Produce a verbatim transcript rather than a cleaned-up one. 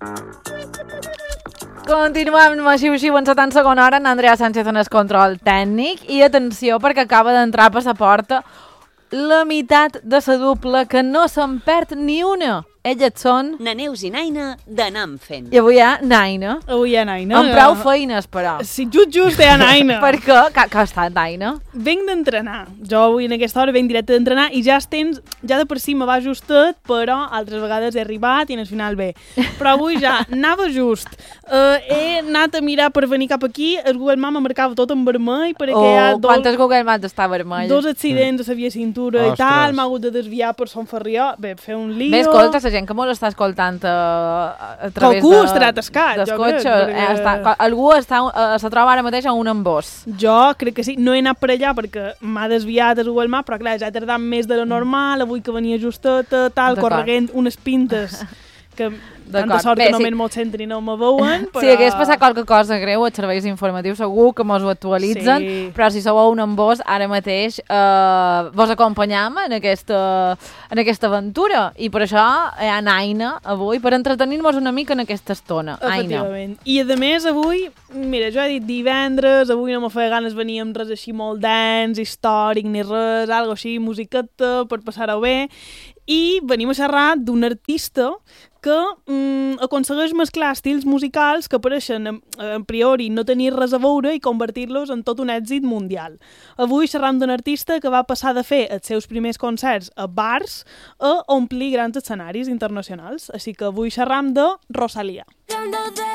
Continuem amb Xiu-Xiu en setanta segona hora, en Andrea Sánchez en el control tècnic. I atenció, perquè acaba d'entrar per la porta la meitat de la dupla que no se'n perd ni una. Elles són... Na Neus i Naina d'Anam fent. I avui hi ha Naina. Avui hi ha Naina. Amb prou feines, però. Sí, just just hi ha Naina. Per què? Que, que ha estat Naina? Venc d'entrenar. Jo avui en aquesta hora venc directe d'entrenar i ja els temps, ja de per si me va justet, però altres vegades he arribat i al final bé. Però avui ja anava just. Uh, he anat a mirar per venir cap aquí, el Google Maps me marcava tot en vermell perquè oh, hi ha dos, quantes Google Maps està vermell? dos accidents mm. a la via cintura i tal, m'ha hagut de desviar per Son Ferrió. Bé, fer un lío. Bé, escolta, la gent que molt està escoltant a, a través Qualcú de, estarà atascat, dels jo cotxes. crec, perquè... Eh, està, algú està, uh, se troba ara mateix a un embós. Jo crec que sí. No he anat per allà perquè m'ha desviat el Google Maps, però clar, ja he tardat més de lo normal, avui que venia justeta, tal, correguent unes pintes que tanta sort Bé, que només sí. M'ho senten i no me veuen. Però... Si hagués passat qualque cosa greu, els serveis informatius segur que mos ho actualitzen, sí. Però si sou a un embós, ara mateix eh, vos acompanyam en aquesta, en aquesta aventura. I per això hi ha Aina avui, per entretenir-nos una mica en aquesta estona. Efectivament. Aina. I a més avui, mira, jo he dit divendres, avui no me feia ganes venir amb res així molt dens, històric ni res, algo així, musiqueta, per passar-ho bé. I venim a xerrar d'un artista que mm, aconsegueix mesclar estils musicals que pareixen a priori no tenir res a veure i convertir-los en tot un èxit mundial. Avui xerram d'un artista que va passar de fer els seus primers concerts a bars a omplir grans escenaris internacionals. Així que avui xerram de Rosalía.